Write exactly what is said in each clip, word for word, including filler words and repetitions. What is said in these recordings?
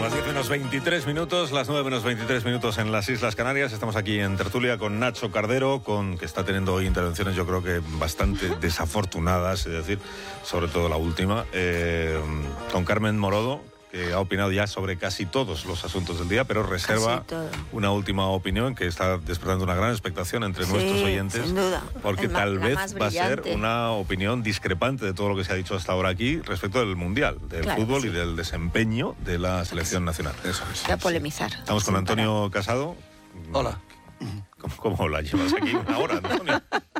las diez menos veintitrés minutos, las nueve menos veintitrés minutos en las Islas Canarias. Estamos aquí en tertulia con Nacho Cardero, con que está teniendo hoy intervenciones yo creo que bastante desafortunadas, es decir, sobre todo la última, eh, con Carmen Morodo, que ha opinado ya sobre casi todos los asuntos del día, pero reserva una última opinión que está despertando una gran expectación entre sí, nuestros oyentes, sin duda. porque tal vez va a ser una opinión discrepante de todo lo que se ha dicho hasta ahora aquí respecto del Mundial, del claro, fútbol sí. y del desempeño de la selección nacional. Eso es. Voy a polemizar. Estamos con Antonio Casado. Hola. ¿Cómo, cómo la llevas aquí una hora, Antonio?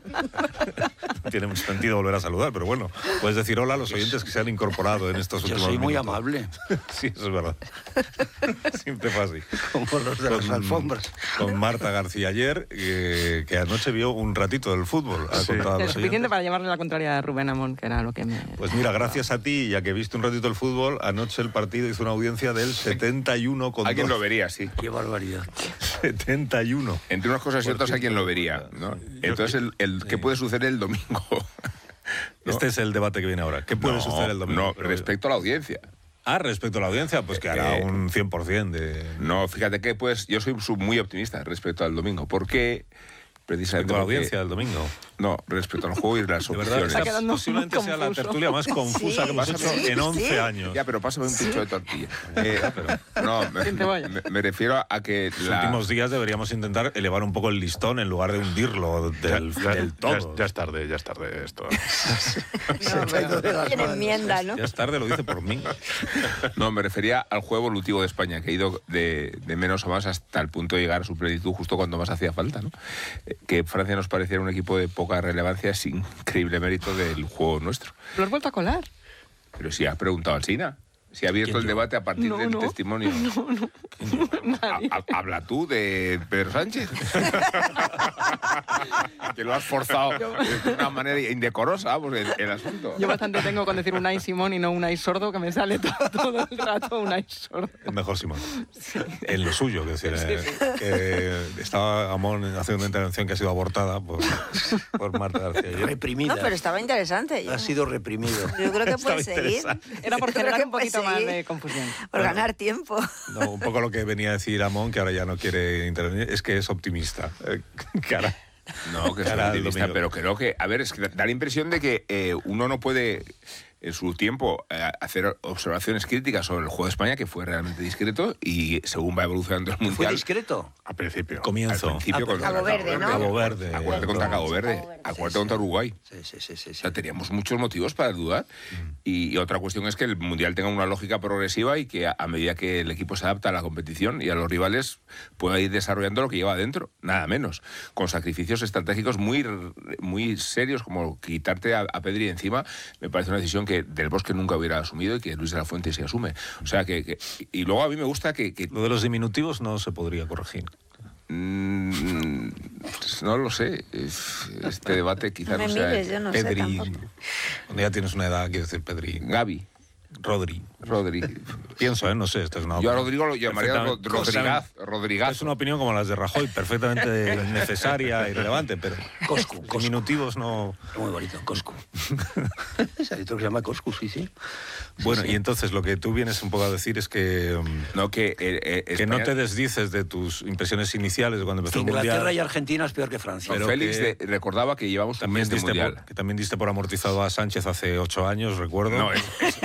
No tiene mucho sentido volver a saludar, pero bueno, puedes decir hola a los oyentes que se han incorporado en estos últimos minutos. Yo soy muy amable. Sí, eso es verdad. Siempre fue así. Como los de con, las alfombras. Con Marta García ayer, eh, que anoche vio un ratito del fútbol. Sí. Es suficiente para llevarle la contraria a Rubén Amón, que era lo que me... Pues mira, gracias a ti, ya que viste un ratito el fútbol, anoche el partido hizo una audiencia del setenta y uno con Alguien lo vería, sí. Qué barbaridad. setenta y uno. Entre unas cosas y otras alguien lo vería, ¿no? Entonces, el, el ¿qué puede suceder el domingo? ¿No? Este es el debate que viene ahora. ¿Qué puede no, suceder el domingo? No, respecto a la audiencia. Ah, respecto a la audiencia, pues que hará eh, un cien por ciento de... No, fíjate que pues yo soy muy optimista respecto al domingo, porque precisamente... ¿Respecto a la audiencia del domingo? No, respecto al juego y las de opciones. Verdad, posiblemente sea la tertulia más confusa sí, que hemos hecho sí, en once sí. años. Ya, pero pásame un pincho de tortilla. Eh, no, me, me, me refiero a que... Los la... últimos días deberíamos intentar elevar un poco el listón en lugar de hundirlo del, ya, del todo. Ya, ya es tarde, ya es tarde esto. no, Tiene enmienda, ¿no? Ya es tarde, lo dice por mí. No, me refería al juego evolutivo de España, que ha ido de, de menos a más hasta el punto de llegar a su plenitud justo cuando más hacía falta, ¿no? Que Francia nos pareciera un equipo de poca relevancia sin increíble mérito del juego nuestro. ¿Lo has vuelto a colar? Pero si has preguntado al Sina. Si ha abierto el debate a partir no, del no, testimonio. No, no. Ha, ha, habla tú de Pedro Sánchez. Que lo has forzado de una manera indecorosa, vamos, el, el asunto. Yo bastante tengo con decir Unai Simón y no Unai Sordo, que me sale todo, todo el rato Unai Sordo. Es mejor Simón. Sí. En lo suyo, que, decir, sí, sí. que estaba Amón haciendo una intervención que ha sido abortada por, por Marta García. Reprimida. No, pero estaba interesante. Yo. Ha sido reprimido. Yo creo que puede seguir. Era por generar un poquito más de confusión. Por bueno, ganar tiempo. No, un poco lo que venía a decir Amón, que ahora ya no quiere intervenir, es que es optimista. Eh, cara. No, que es optimista, pero creo que, a ver, es que da la impresión de que eh, uno no puede en su tiempo eh, hacer observaciones críticas sobre el juego de España, que fue realmente discreto, y según va evolucionando el Mundial... ¿Fue discreto? Al principio. Comienzo. Al principio ah, contra Cabo Verde, ¿no? Cabo Verde. Acuérdate contra Cabo Verde. Acuérdate sí, contra Uruguay. Sí, sí, sí, sí, sí. O sea, teníamos muchos motivos para dudar. Mm. Y, y otra cuestión es que el Mundial tenga una lógica progresiva y que a, a medida que el equipo se adapta a la competición y a los rivales pueda ir desarrollando lo que lleva adentro, nada menos. Con sacrificios estratégicos muy, muy serios, como quitarte a, a Pedri encima, me parece una decisión que Del Bosque nunca hubiera asumido y que Luis de la Fuente se asume. O sea, que... que y luego a mí me gusta que, que... Lo de los diminutivos no se podría corregir. Mm, no lo sé. Este debate quizá no, no sea... Mires, yo no Pedri. Sé Cuando ya tienes una edad, quiero decir Pedri. Gavi. Rodri. Rodri. Pienso, ¿eh? No sé, esta es una Yo a Rodrigo lo llamaría Rodrigaz. Rodrigaz. Es una opinión como las de Rajoy, perfectamente necesaria y relevante, pero Coscu, Coscu. Diminutivos no... Muy bonito, Coscu. Hay otro que se llama Coscu, sí, sí. Bueno, sí, y sí. entonces lo que tú vienes un poco a decir es que... No, que... Eh, eh, que España... no te desdices de tus impresiones iniciales de cuando empezó el Mundial. Inglaterra y Argentina es peor que Francia. Pero Félix de, recordaba que llevamos un mes de Mundial. Por, que también diste por amortizado a Sánchez hace ocho años, recuerdo. No, es... es...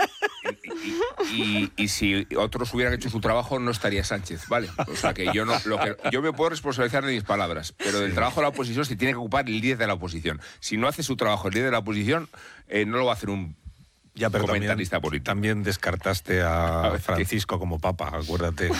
Y, y, y si otros hubieran hecho su trabajo, no estaría Sánchez, ¿vale? O sea que yo no, lo que yo me puedo responsabilizar de mis palabras, pero del trabajo de la oposición se tiene que ocupar el líder de la oposición. Si no hace su trabajo el líder de la oposición, eh, no lo va a hacer un ya, pero comentarista también, político. También descartaste a, a ver, Francisco ¿qué? Como papa, acuérdate.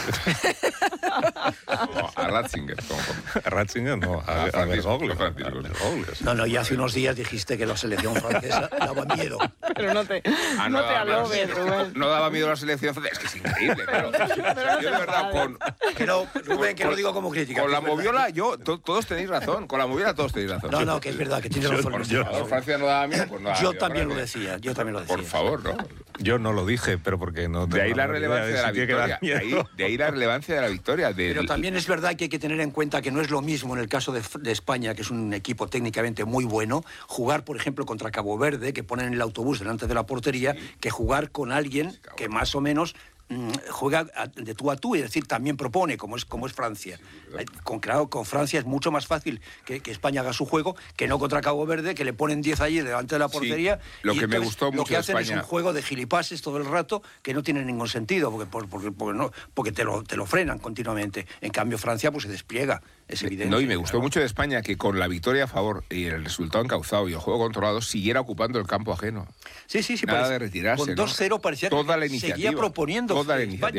No, a Ratzinger. Como... A Ratzinger no, a, a, a Bergoglio. No, no, y hace unos días dijiste que la selección francesa daba miedo. Pero no te, ah, no no te alobes, Rubén. No daba miedo la selección francesa. Es que es increíble, claro. Pero yo de verdad, con... Que no, Rubén, que no digo como crítica. Con la moviola, yo, to, todos tenéis razón. Con la moviola todos tenéis razón. No, no, que es verdad, que tienes razón. Yo, yo, Francia no daba miedo, pues no daba Yo miedo, también lo Francia. decía, yo también lo decía. Por favor, ¿no? Yo no lo dije, pero porque no... De ahí la relevancia de, de la victoria. De ahí, de ahí la relevancia de la victoria. De... Pero también es verdad que hay que tener en cuenta que no es lo mismo en el caso de, de España, que es un equipo técnicamente muy bueno, jugar, por ejemplo, contra Cabo Verde, que ponen el autobús delante de la portería, sí. que jugar con alguien que más o menos mm, juega de tú a tú, es decir, también propone, como es, como es Francia. Con, claro, con Francia es mucho más fácil que, que España haga su juego que no contra Cabo Verde, que le ponen diez allí delante de la portería. Sí, lo que me gustó lo mucho que de hacen España... es un juego de gilipases todo el rato que no tiene ningún sentido, porque, porque, porque, no, porque te, lo, te lo frenan continuamente. En cambio, Francia pues se despliega, es evidente. No, y me gustó claro. mucho de España que con la victoria a favor y el resultado encauzado y el juego controlado siguiera ocupando el campo ajeno. Sí, sí, sí. Nada parece, de retirarse. Con dos cero ¿no? parecía Toda que la iniciativa, seguía proponiendo toda la España. iniciativa.